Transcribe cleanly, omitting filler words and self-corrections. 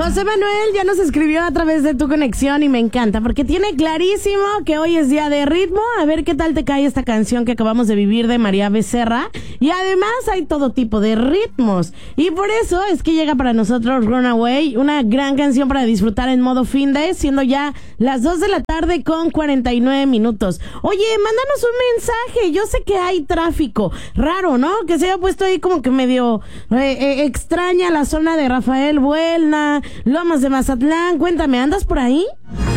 José Manuel ya nos escribió a través de tu conexión y me encanta porque tiene clarísimo que hoy es día de ritmo. A ver qué tal te cae esta canción que acabamos de vivir de María Becerra. Y además hay todo tipo de ritmos. Y por eso es que llega para nosotros Runaway, una gran canción para disfrutar en modo fin de, siendo ya las 2 de la tarde con 49 minutos. Oye, mándanos un mensaje. Yo sé que hay tráfico raro, ¿no? Que se haya puesto ahí como que medio extraña la zona de Rafael Buelna, Lomas de Mazatlán. Cuéntame, ¿andas por ahí?